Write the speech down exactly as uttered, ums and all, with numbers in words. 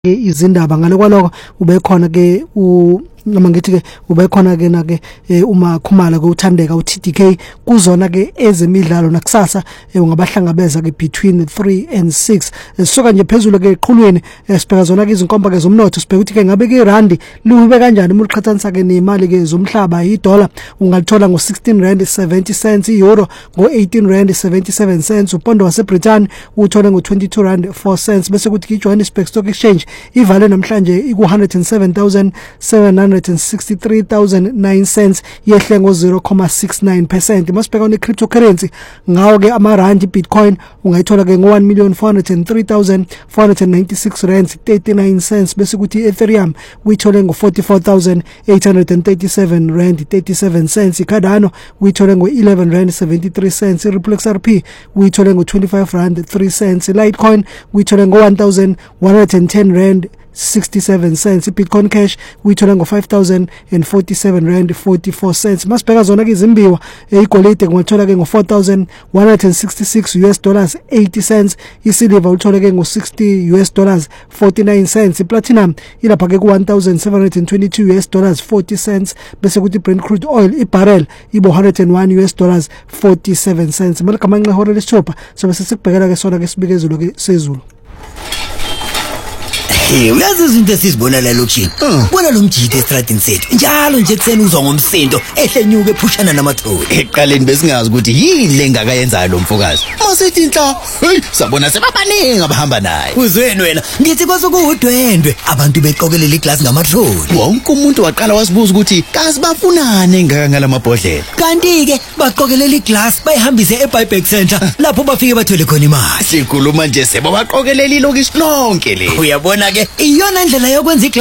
izindaba ngale kwaloko ube khona ke u noma ngithi ke ube khona ke na ke uma Khumalo ke uthandeka u T D K kuzona ke ezemidlalo nakusasa ungabahlangabeza ke between three and six soka nje phezulu ke eqhulweni sibheka zona ke izinkomba ke zomnotho sibheka ukuthi ke ngabe ke rand libe kanjani uma uqhathanisa ke nemali ke zomhlaba i dollar ungalithola ngo sixteen rand seventy cents i euro ngo eighteen rand seventy-seven cents upondo wase Britain uthola ngo twenty-two rand four cents bese kuthi ke Johannesburg Stock Exchange ivale namhlanje iku one hundred seven thousand seven hundred sixty-three thousand nine cents yehle ngo zero point six nine percent masibheka ne cryptocurrency ngawo ke amarandi Bitcoin ungayithola ke ngo one million four hundred three thousand four hundred ninety-six rands thirty-nine cents bese kuthi Ethereum uyithole ngo forty-four thousand eight hundred thirty-seven rand thirty-seven cents Cardano uyithole ngo eleven rand seventy-three cents Ripple X R P uyithole ngo twenty-five rand three cents Litecoin uyithole ngo one thousand one hundred ten rand sixty-seven cents Bitcoin Cash uyithola ngo five thousand forty-seven rand forty-four cents masibheka zona ke izimbiwa igolide ngothola ke ngo four thousand one hundred sixty-six US dollars eighty cents isilver uthola ke ngo sixty US dollars forty-nine cents platinum ilapha ke ku one thousand seven hundred twenty-two US dollars forty cents bese kuthi Brent crude oil ibarrel ibo one hundred one US dollars forty-seven cents malika manqa hore lesithupha so bese sikubhekela ke sona ke sibikezelo ke sezulu. Eh uyazi izinto esizibona la lokishini bona lo mjidi estradini sethu njalo nje kuseni uzwa ngomsindo ehlenyuka ephushana namatholi eqaleni besingazi ukuthi yini lengakayenzayo lo mfokazi masithi inhla hey sabona sebabaningi abahamba naye uzweni wena ngithi kwasukudwendwe abantu beqokelela iglass ngamatholi wonke umuntu waqala wasibuza ukuthi kazi bafunane engaka ngalamabhodlela kanti ke baqokelela iglass bayihambise eBuyback Center lapho bafike bathole khona imali sikhuluma nje sebo baqokelela ilokishi lonke le uyabona ke iyona indlela yokwenza iglass